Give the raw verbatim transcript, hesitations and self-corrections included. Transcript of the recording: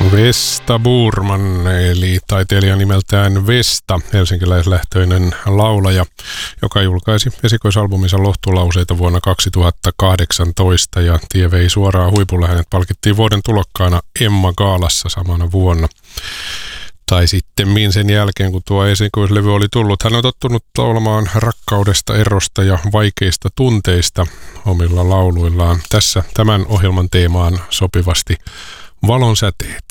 Vesta Burman, eli taiteilija nimeltään Vesta, helsinkiläislähtöinen laulaja, joka julkaisi esikoisalbuminsa Lohtulauseita vuonna kaksituhattakahdeksantoista ja tie vei suoraan huipulle. Hänet palkittiin vuoden tulokkaana Emma Gaalassa samana vuonna. Tai sitten sen jälkeen, kun tuo esikoislevy oli tullut. Hän on tottunut laulamaan rakkaudesta, erosta ja vaikeista tunteista omilla lauluillaan. Tässä tämän ohjelman teemaan sopivasti Valon säteet.